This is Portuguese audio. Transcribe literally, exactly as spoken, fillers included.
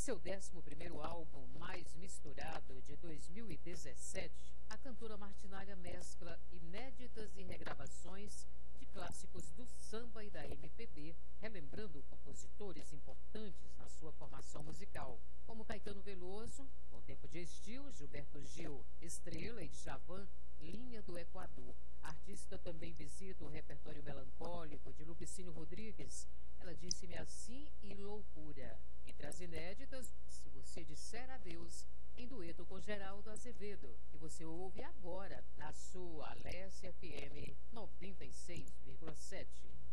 seu décimo primeiro álbum, Mais Misturado, de dois mil e dezessete, a cantora Martinália mescla inéditas e regravações de clássicos do samba e da M P B, relembrando compositores importantes na sua formação musical, como Caetano Veloso, Com Tempo de Estio, Gilberto Gil, Estrela e Djavan, Linha do Equador. A artista também visita o repertório melancólico de Lupicínio Rodrigues, Ela Disse-me Assim e Loucura. Entre as inéditas, Se Você Disser Adeus, em dueto com Geraldo Azevedo, que você ouve agora na sua Alessia F M noventa e seis vírgula sete.